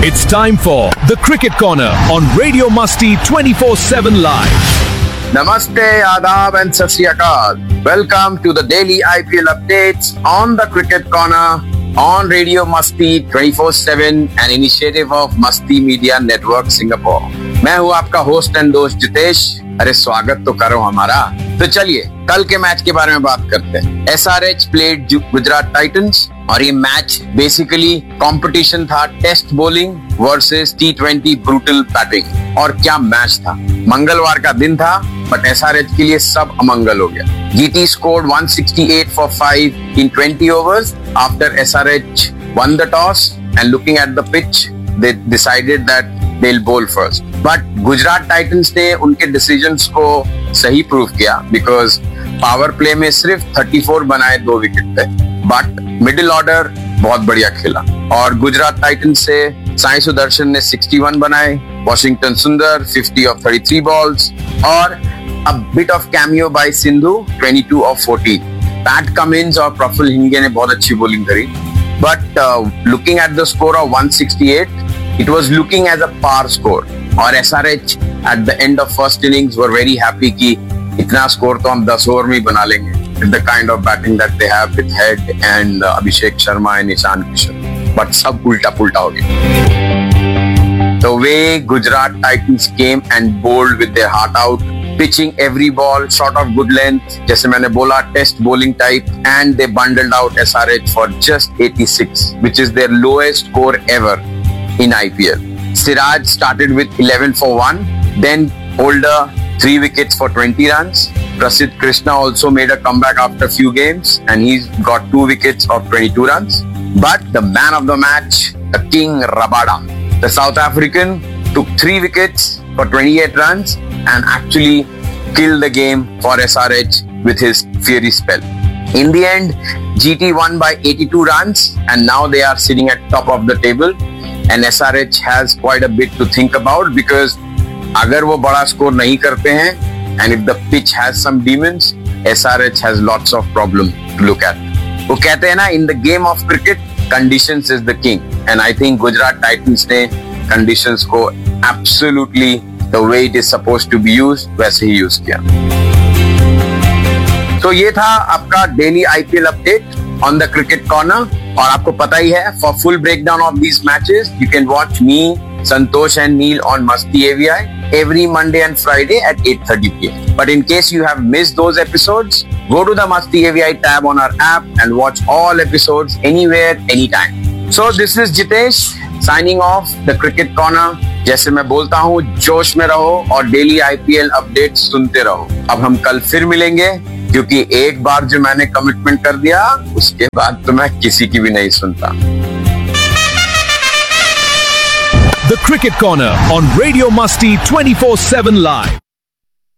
It's time for the Cricket Corner on Radio Musty 24/7 Live. Namaste, Adab and Sat Sri Akal. Welcome to the daily IPL updates on the Cricket Corner on Radio Musty 24/7, an initiative of Musty Media Network Singapore. मैं हूँ आपका host and दोस्त जितेश। अरे स्वागत तो करो हमारा। तो चलिए कल के मैच के बारे में बात करते हैं। SRH प्लेड गुजरात टाइटंस और ये मैच बेसिकली कंपटीशन था test bowling versus T20 brutal batting. और क्या मैच था। मंगलवार का दिन था बट SRH के लिए सब अमंगल हो गया। GT scored 168 for 5 in 20 overs after SRH won the toss and looking at the pitch they decided that they'll bowl first. But Gujarat Titans ने उनके डिसीजंस को सही प्रूव किया बिकॉज पावर प्ले में सिर्फ 34 बनाए 2 विकेट पे, बट मिडिल ऑर्डर बहुत बढ़िया खेला। और गुजरात टाइटंस से साई सुदर्शन ने 61 बनाए, वॉशिंगटन सुंदर 50 of 33 balls और a bit of cameo by Sindhu 22 of 14। PAT Cummins और प्रफुल्ल हिंगे ने बहुत अच्छी बॉलिंग करी, but looking at the score of 168 it was looking as a par score और SRH at the end of first innings were very happy कि इतना score तो हम 10 ओवर में ही बना लेंगे with the kind of batting that they have with Head and Abhishek Sharma and Ishan Kishan, but सब उल्टा पुल्टा हो गया। The way Gujarat Titans came and bowled with their heart out, pitching every ball short of good length, जैसे मैंने बोला test bowling type, and they bundled out SRH for just 86, which is their lowest score ever in IPL. Siraj started with 11 for 1, then Holder 3 wickets for 20 runs. Prasidh Krishna also made a comeback after few games and he's got 2 wickets of 22 runs. But the man of the match, the King Rabada, the South African, took 3 wickets for 28 runs and actually killed the game for SRH with his fiery spell. In the end, GT won by 82 runs and now they are sitting at top of the table. And SRH has quite a bit to think about because अगर वो बड़ा score नहीं करते हैं and if the pitch has some demons, SRH has lots of problem to look at. वो कहते हैं ना, in the game of cricket, conditions is the king. And I think Gujarat Titans ने conditions को absolutely the way it is supposed to be used वैसे ही use किया। तो ये था आपका daily IPL update on the Cricket Corner। और आपको पता ही है, for full breakdown of these matches, you can watch me, Santosh and Neil on Musty AVI every Monday and Friday at 8:30 p.m. But in case you have missed those episodes, go to the Musty AVI tab on our app and watch all episodes anywhere, anytime. So this is Jitesh signing off the Cricket Corner। जैसे मैं बोलता हूँ, जोश में रहो और daily IPL update सुनते रहो। अब हम कल फिर मिलेंगे क्योंकि एक बार जो मैंने कमिटमेंट कर दिया उसके बाद तो मैं किसी की भी नहीं सुनता। The Cricket Corner on Radio Musty 24/7 Live.